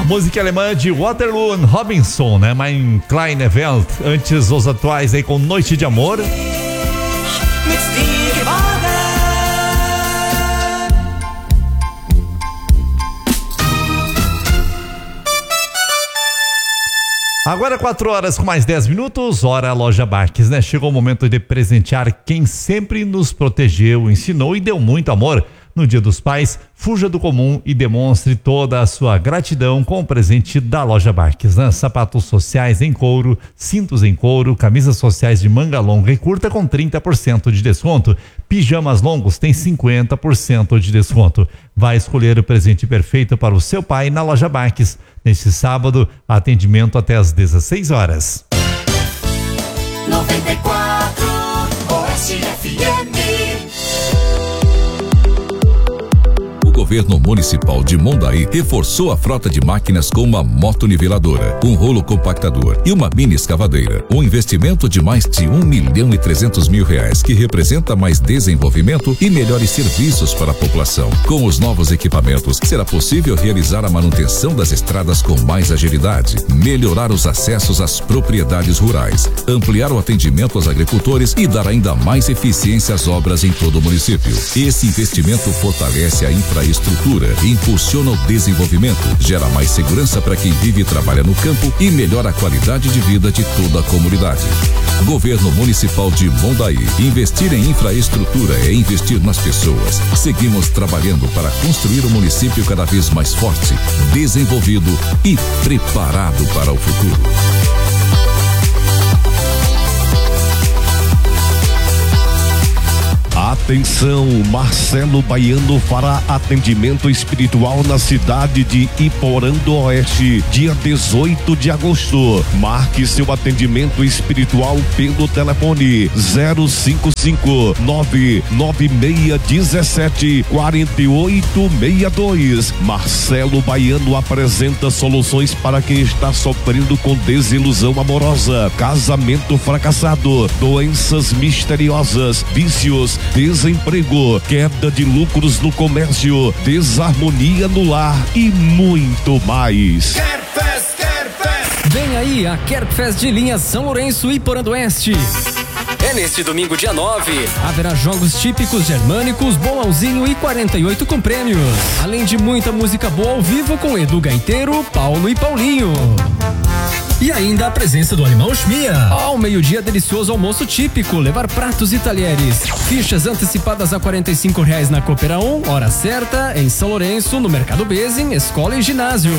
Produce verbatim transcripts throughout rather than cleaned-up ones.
música alemã de Waterloo and Robinson, né? Mein kleine Welt. Antes, os atuais aí com Noite de Amor. Agora quatro horas com mais dez minutos, hora Loja Barques, né? Chegou o momento de presentear quem sempre nos protegeu, ensinou e deu muito amor. No Dia dos Pais, fuja do comum e demonstre toda a sua gratidão com o presente da Loja Barques, né? Sapatos sociais em couro, cintos em couro, camisas sociais de manga longa e curta com trinta por cento de desconto. Pijamas longos tem cinquenta por cento de desconto. Vai escolher o presente perfeito para o seu pai na Loja Barques. Neste sábado, atendimento até às dezesseis horas. noventa e quatro Oeste F M. O governo municipal de Mondaí reforçou a frota de máquinas com uma motoniveladora, um rolo compactador e uma mini escavadeira. Um investimento de mais de um milhão e trezentos mil reais, que representa mais desenvolvimento e melhores serviços para a população. Com os novos equipamentos, será possível realizar a manutenção das estradas com mais agilidade, melhorar os acessos às propriedades rurais, ampliar o atendimento aos agricultores e dar ainda mais eficiência às obras em todo o município. Esse investimento fortalece a infraestrutura estrutura, impulsiona o desenvolvimento, gera mais segurança para quem vive e trabalha no campo e melhora a qualidade de vida de toda a comunidade. Governo Municipal de Mondaí. Investir em infraestrutura é investir nas pessoas. Seguimos trabalhando para construir um município cada vez mais forte, desenvolvido e preparado para o futuro. Atenção, Marcelo Baiano fará atendimento espiritual na cidade de Iporã do Oeste, dia dezoito de agosto. Marque seu atendimento espiritual pelo telefone zero cinco cinco nove nove seis um sete quatro oito seis dois. Marcelo Baiano apresenta soluções para quem está sofrendo com desilusão amorosa, casamento fracassado, doenças misteriosas, vícios, desemprego, queda de lucros no comércio, desarmonia no lar e muito mais. Kerfest, Kerfest. Vem aí a Kerfest de linha São Lourenço e Porã do Oeste. É neste domingo, dia nove. Haverá jogos típicos germânicos, bolãozinho e quarenta e oito com prêmios. Além de muita música boa ao vivo com Edu Gaiteiro, Paulo e Paulinho. E ainda a presença do Alemão Schmia. Ao meio-dia, delicioso almoço típico, levar pratos e talheres. Fichas antecipadas a quarenta e cinco reais na Coopera um, hora certa, em São Lourenço, no Mercado Bezem, escola e ginásio.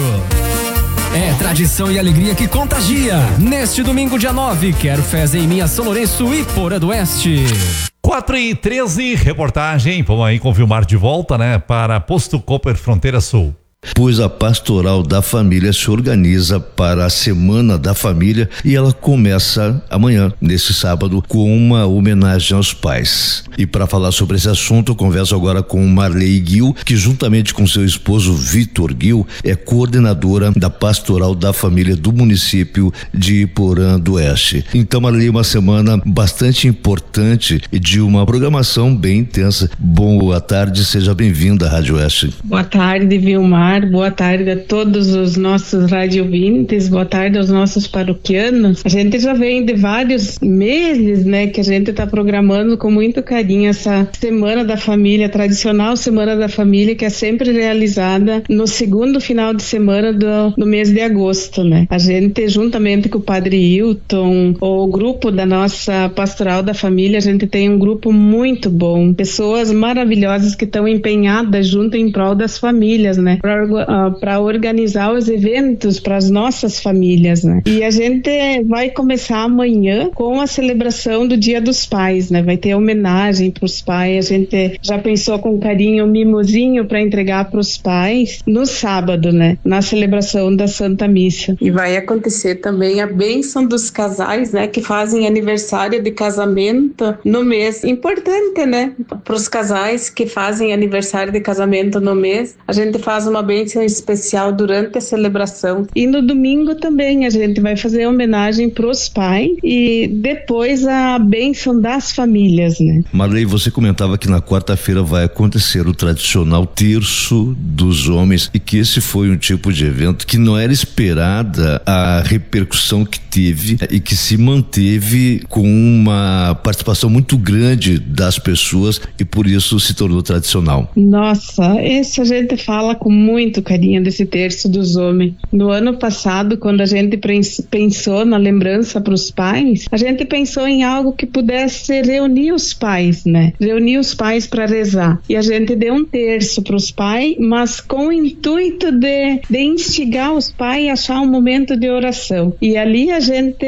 É tradição e alegria que contagia. Neste domingo, dia nove, quero fez em minha São Lourenço e Porã do Oeste. quatro e treze, reportagem. Vamos aí com o Vilmar de volta, né? Para Posto Cooper Fronteira Sul. Pois a Pastoral da Família se organiza para a Semana da Família e ela começa amanhã, nesse sábado, com uma homenagem aos pais. E para falar sobre esse assunto, eu converso agora com Marley Gil, que juntamente com seu esposo Vitor Gil, é coordenadora da Pastoral da Família do município de Iporã do Oeste. Então, Marley, uma semana bastante importante e de uma programação bem intensa. Boa tarde, seja bem-vinda à Rádio Oeste. Boa tarde, Vilmar. Boa tarde a todos os nossos radiovintes, boa tarde aos nossos paroquianos. A gente já vem de vários meses, né, que a gente está programando com muito carinho essa Semana da Família, a tradicional Semana da Família, que é sempre realizada no segundo final de semana do, do mês de agosto, né. A gente, juntamente com o Padre Hilton, o grupo da nossa Pastoral da Família, a gente tem um grupo muito bom, pessoas maravilhosas que estão empenhadas junto em prol das famílias, né, para organizar os eventos para as nossas famílias, né? E a gente vai começar amanhã com a celebração do Dia dos Pais, né? Vai ter homenagem para os pais. A gente já pensou com carinho um mimosinho para entregar para os pais no sábado, né? Na celebração da Santa Missa. E vai acontecer também a bênção dos casais, né? Que fazem aniversário de casamento no mês. Importante, né? Para os casais que fazem aniversário de casamento no mês, a gente faz uma bênção especial durante a celebração. E no domingo também a gente vai fazer homenagem para os pais e depois a bênção das famílias, né? Marley, você comentava que na quarta-feira vai acontecer o tradicional terço dos homens e que esse foi um tipo de evento que não era esperada a repercussão que teve e que se manteve com uma participação muito grande das pessoas e por isso se tornou tradicional. Nossa, esse a gente fala com muito carinho desse terço dos homens. No ano passado, quando a gente pensou na lembrança para os pais, a gente pensou em algo que pudesse reunir os pais, né? Reunir os pais para rezar. E a gente deu um terço para os pais, mas com o intuito de, de instigar os pais a achar um momento de oração. E ali a gente,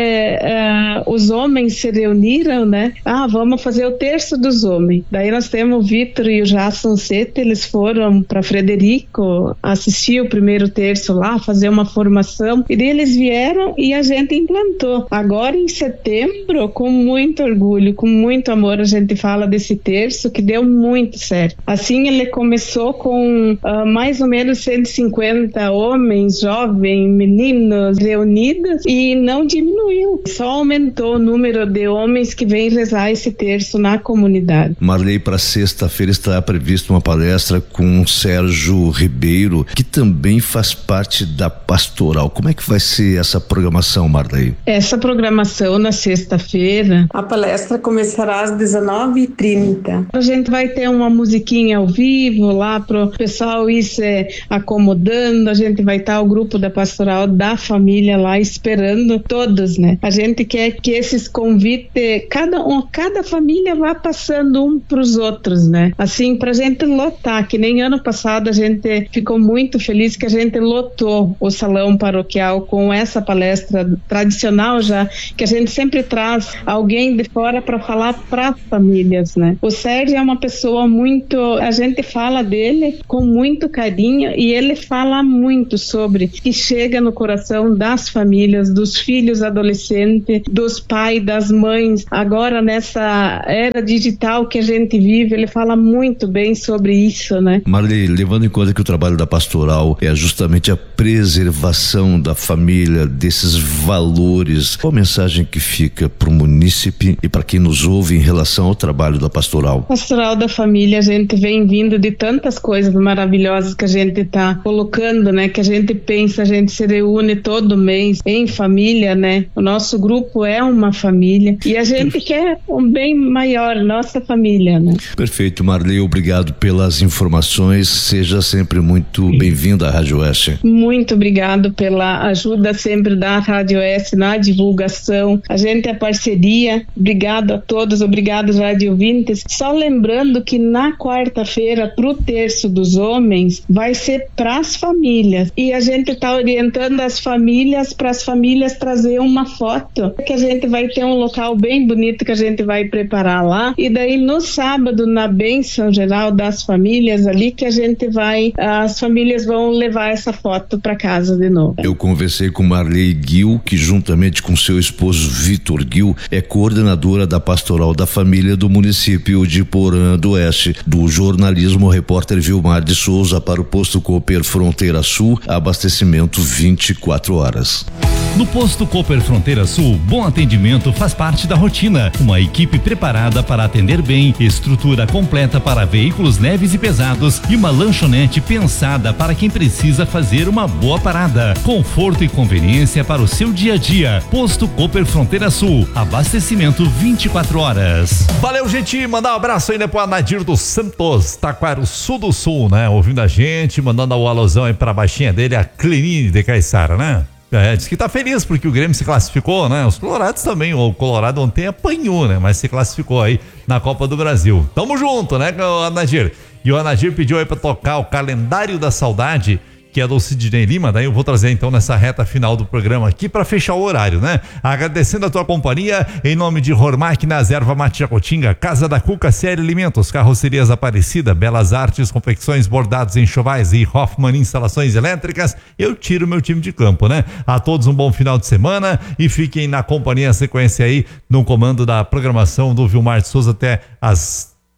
uh, os homens se reuniram, né? Ah, vamos fazer o terço dos homens. Daí nós temos o Vitor e o Jason Sete, eles foram para Frederico assistir o primeiro terço lá, fazer uma formação, e daí eles vieram e a gente implantou. Agora em setembro, com muito orgulho, com muito amor, a gente fala desse terço que deu muito certo. Assim ele começou com uh, mais ou menos cento e cinquenta homens, jovens, meninos reunidos e não diminuiu, só aumentou o número de homens que vêm rezar esse terço na comunidade. Marley, para sexta-feira está prevista uma palestra com Sérgio Ribeiro, que também faz parte da pastoral. Como é que vai ser essa programação, Marley? Essa programação na sexta-feira, a palestra começará às dezenove e trinta. A gente vai ter uma musiquinha ao vivo lá pro pessoal ir se acomodando, a gente vai estar o grupo da pastoral da família lá esperando todos, né? A gente quer que esses convites, cada, um, cada família vá passando um pros outros, né? Assim, pra gente lotar, que nem ano passado a gente ficou muito feliz que a gente lotou o salão paroquial com essa palestra tradicional já, que a gente sempre traz alguém de fora para falar para famílias, né? O Sérgio é uma pessoa muito, a gente fala dele com muito carinho e ele fala muito sobre, que chega no coração das famílias, dos filhos adolescentes, dos pais, das mães. Agora nessa era digital que a gente vive, ele fala muito bem sobre isso, né? Marley, levando em conta que o trabalho da pastoral é justamente a preservação da família, desses valores, qual a mensagem que fica para o munícipe e para quem nos ouve em relação ao trabalho da pastoral? Pastoral da família, a gente vem vindo de tantas coisas maravilhosas que a gente está colocando, né? Que a gente pensa, a gente se reúne todo mês em família, né? O nosso grupo é uma família e a gente quer um bem maior, nossa família, né? Perfeito, Marley, obrigado pelas informações, seja sempre muito bem-vinda à Rádio Oeste. Muito obrigado pela ajuda sempre da Rádio Oeste na divulgação, a gente é parceria, obrigado a todos, obrigado Rádio Ouvintes. Só lembrando que na quarta-feira pro terço dos homens vai ser pras famílias e a gente está orientando as famílias para as famílias trazer uma foto, que a gente vai ter um local bem bonito que a gente vai preparar lá e daí no sábado na bênção geral das famílias ali que a gente vai, as famílias vão levar essa foto para casa de novo. Eu conversei com Marley Gil, que juntamente com seu esposo Vitor Gil é coordenadora da Pastoral da Família do município de Porã do Oeste, do jornalismo repórter Vilmar de Souza para o Posto Cooper Fronteira Sul, abastecimento vinte e quatro horas. No Posto Cooper Fronteira Sul, bom atendimento faz parte da rotina. Uma equipe preparada para atender bem, estrutura completa para veículos leves e pesados e uma lanchonete pensada para quem precisa fazer uma boa parada. Conforto e conveniência para o seu dia a dia. Posto Cooper Fronteira Sul, abastecimento vinte e quatro horas. Valeu, gente, mandar um abraço aí, né, pro Anadir dos Santos, Taquaro Sul do Sul, né, ouvindo a gente, mandando o alusão aí pra baixinha dele, a Clenine de Caiçara, né? É, diz que tá feliz porque o Grêmio se classificou, né? Os Colorados também, o Colorado ontem apanhou, né? Mas se classificou aí na Copa do Brasil. Tamo junto, né, Anadir? E o Anadir pediu aí pra tocar o Calendário da Saudade, que é do Sidney Lima, daí eu vou trazer então nessa reta final do programa aqui para fechar o horário, né? Agradecendo a tua companhia, em nome de Hormáquinas, Erva Mate Jacotinga, Casa da Cuca, Série Alimentos, Carrocerias Aparecida, Belas Artes, Confecções, Bordados, Enxovais e Hoffman Instalações Elétricas, eu tiro meu time de campo, né? A todos um bom final de semana e fiquem na companhia, sequência aí, no comando da programação do Vilmar de Souza até as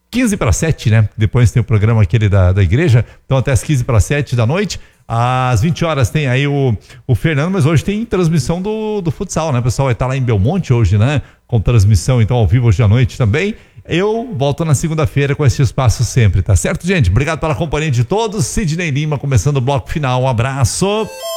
quinze para sete, né? Depois tem o programa aquele da, da igreja, então até as quinze para sete da noite. Às vinte horas tem aí o, o Fernando, mas hoje tem transmissão do, do futsal, né? O pessoal vai estar lá em Belmonte hoje, né? Com transmissão, então, ao vivo hoje à noite também. Eu volto na segunda-feira com esse espaço sempre, tá certo, gente? Obrigado pela companhia de todos. Sidney Lima começando o bloco final. Um abraço.